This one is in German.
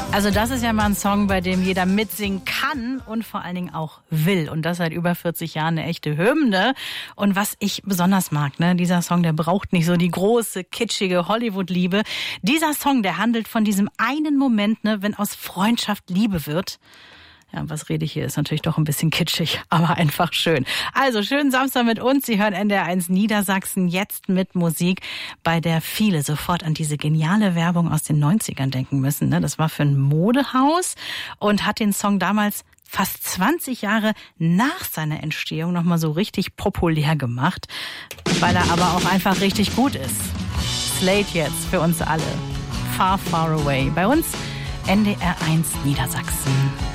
Also das ist ja mal ein Song, bei dem jeder mitsingen kann und vor allen Dingen auch will. Und das seit über 40 Jahren, eine echte Hymne. Und was ich besonders mag, ne, dieser Song, der braucht nicht so die große, kitschige Hollywood-Liebe. Dieser Song, der handelt von diesem einen Moment, ne, wenn aus Freundschaft Liebe wird. Ja, was rede ich hier, ist natürlich doch ein bisschen kitschig, aber einfach schön. Also, schönen Samstag mit uns. Sie hören NDR1 Niedersachsen jetzt mit Musik, bei der viele sofort an diese geniale Werbung aus den 90ern denken müssen. Das war für ein Modehaus und hat den Song damals fast 20 Jahre nach seiner Entstehung nochmal so richtig populär gemacht, weil er aber auch einfach richtig gut ist. Slade jetzt für uns alle. Far, far away. Bei uns NDR1 Niedersachsen.